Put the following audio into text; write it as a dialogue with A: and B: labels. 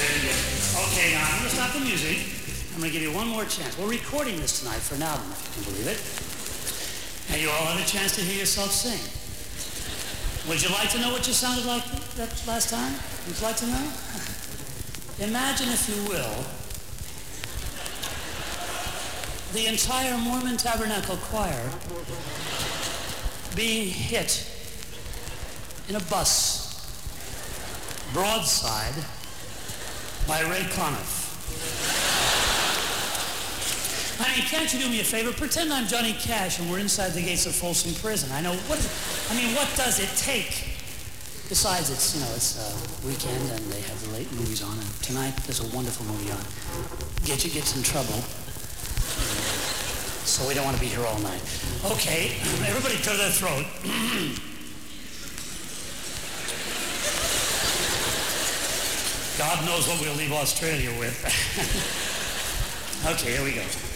A: Very good. Okay, now I'm going to stop the music. I'm going to give you one more chance. We're recording this tonight for an album, if you can believe it. And you all have a chance to hear yourself sing. Would you like to know what you sounded like that last time? Would you like to know? Imagine, if you will, the entire Mormon Tabernacle Choir being hit in a bus, broadside, by Ray Conniff. I mean, can't you do me a favor? Pretend I'm Johnny Cash and we're inside the gates of Folsom Prison. what does it take? Besides, it's weekend and they have the late movies on, and tonight there's a wonderful movie on. Gidget gets in trouble, so we don't want to be here all night. Okay, everybody clear their throat. God knows what we'll leave Australia with. Okay, here we go.